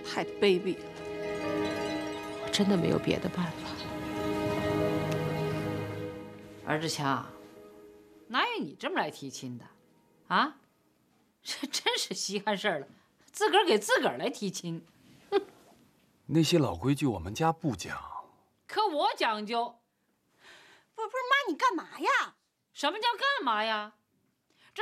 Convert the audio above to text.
太卑鄙了！ 我真的没有别的办法。 儿志强，哪有你这么来提亲的？啊，这真是稀罕事儿了，自个儿给自个儿来提亲。哼， 那些老规矩我们家不讲， 可我讲究。 不是妈，你干嘛呀？ 什么叫干嘛呀？